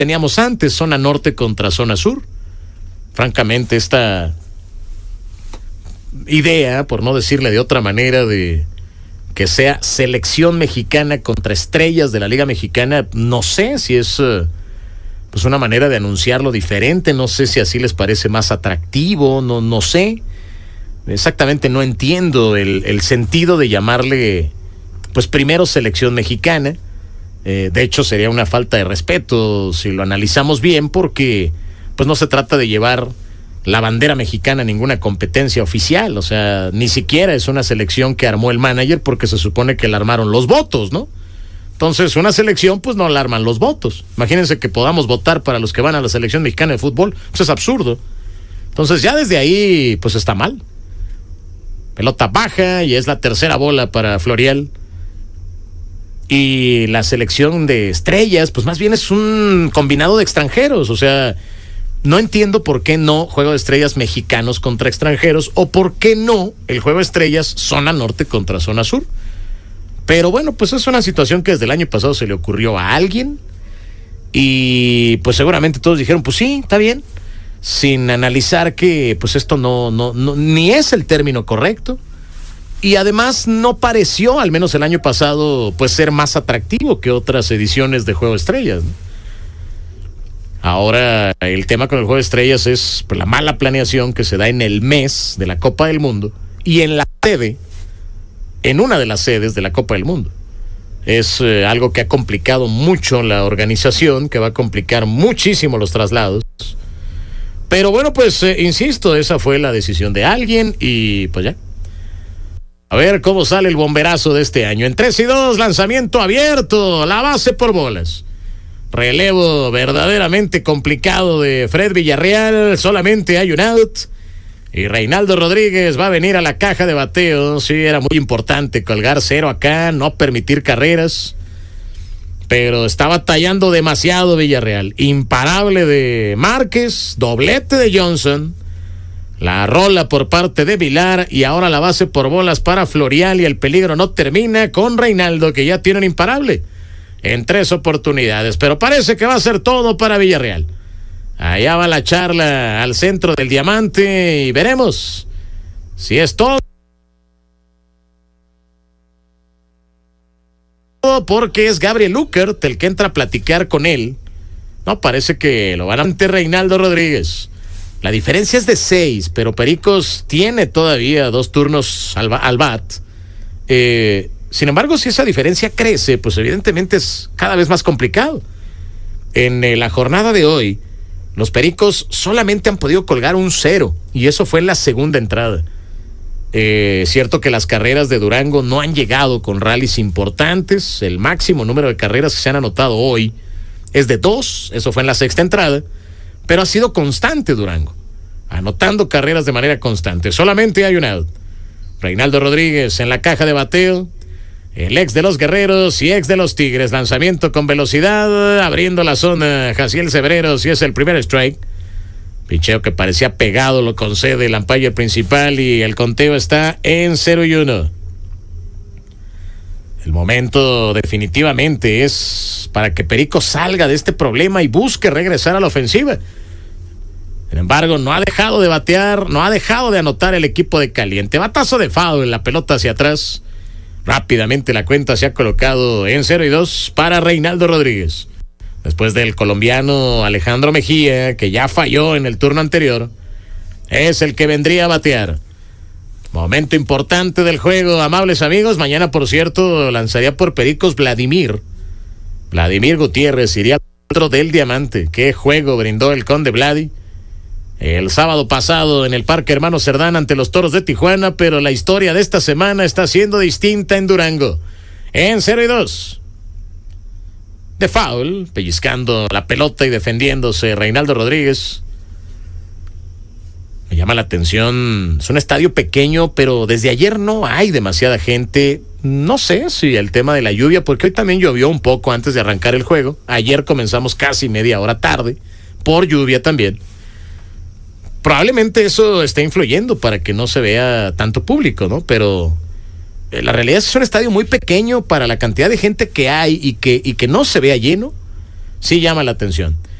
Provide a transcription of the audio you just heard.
teníamos antes, zona norte contra zona sur. Francamente, esta idea, por no decirle de otra manera, de que sea selección mexicana contra estrellas de la Liga Mexicana, no sé si es pues una manera de anunciarlo diferente, no sé si así les parece más atractivo, no sé. Exactamente no entiendo el sentido de llamarle, pues primero selección mexicana. De hecho sería una falta de respeto si lo analizamos bien, porque pues no se trata de llevar la bandera mexicana a ninguna competencia oficial, o sea, ni siquiera es una selección que armó el manager, porque se supone que la armaron los votos, ¿no? Entonces una selección pues no la arman los votos. Imagínense que podamos votar para los que van a la selección mexicana de fútbol, pues es absurdo. Entonces ya desde ahí pues está mal. Pelota baja y es la tercera bola para Florial. Y la selección de estrellas, pues más bien es un combinado de extranjeros. O sea, no entiendo por qué no juego de estrellas mexicanos contra extranjeros, o por qué no el juego de estrellas zona norte contra zona sur. Pero bueno, pues es una situación que desde el año pasado se le ocurrió a alguien. Y pues seguramente todos dijeron, pues sí, está bien, sin analizar que pues esto no ni es el término correcto, y además no pareció, al menos el año pasado, pues ser más atractivo que otras ediciones de Juego de Estrellas, ¿no? Ahora el tema con el Juego de Estrellas es pues la mala planeación que se da en el mes de la Copa del Mundo y en la sede, en una de las sedes de la Copa del Mundo. Es algo que ha complicado mucho la organización, que va a complicar muchísimo los traslados. Pero bueno, pues insisto, esa fue la decisión de alguien y pues ya. A ver cómo sale el bomberazo de este año. En 3-2, lanzamiento abierto, la base por bolas. Relevo verdaderamente complicado de Fred Villarreal, solamente hay un out. Y Reinaldo Rodríguez va a venir a la caja de bateo. Sí, era muy importante colgar cero acá, no permitir carreras. Pero está batallando demasiado Villarreal. Imparable de Márquez, doblete de Johnson. La rola por parte de Vilar y ahora la base por bolas para Florial, y el peligro no termina con Reinaldo, que ya tiene un imparable en 3 oportunidades. Pero parece que va a ser todo para Villarreal. Allá va la charla al centro del diamante y veremos si es todo. Porque es Gabriel Luckert el que entra a platicar con él. No, parece que lo van ante Reinaldo Rodríguez. La diferencia es de 6, pero Pericos tiene todavía 2 turnos al bat. Sin embargo, si esa diferencia crece, pues evidentemente es cada vez más complicado. En la jornada de hoy, los Pericos solamente han podido colgar un 0, y eso fue en la segunda entrada. Cierto que las carreras de Durango no han llegado con rallies importantes. El máximo número de carreras que se han anotado hoy es de 2, eso fue en la sexta entrada, pero ha sido constante Durango, anotando carreras de manera constante. Solamente hay un out. Reinaldo Rodríguez en la caja de bateo, el ex de los Guerreros y ex de los Tigres. Lanzamiento con velocidad, abriendo la zona Jaciel Cebreros, y es el primer strike. Picheo que parecía pegado lo concede el umpire principal, y el conteo está en 0-1. El momento definitivamente es para que Perico salga de este problema y busque regresar a la ofensiva. Sin embargo, no ha dejado de batear, no ha dejado de anotar el equipo de Caliente. Batazo de foul en la pelota hacia atrás. Rápidamente la cuenta se ha colocado en 0-2 para Reinaldo Rodríguez. Después del colombiano Alejandro Mejía, que ya falló en el turno anterior, es el que vendría a batear. Momento importante del juego, amables amigos. Mañana, por cierto, lanzaría por Pericos Vladimir Gutiérrez, iría al otro del diamante. Qué juego brindó el Conde Vladi el sábado pasado en el Parque Hermano Cerdán ante los Toros de Tijuana, pero la historia de esta semana está siendo distinta en Durango. En 0-2. De foul, pellizcando la pelota y defendiéndose Reinaldo Rodríguez. Me llama la atención, es un estadio pequeño, pero desde ayer no hay demasiada gente. No sé si el tema de la lluvia, porque hoy también llovió un poco antes de arrancar el juego. Ayer comenzamos casi media hora tarde, por lluvia también. Probablemente eso esté influyendo para que no se vea tanto público, ¿no? Pero la realidad es que es un estadio muy pequeño para la cantidad de gente que hay, y que no se vea lleno, sí llama la atención.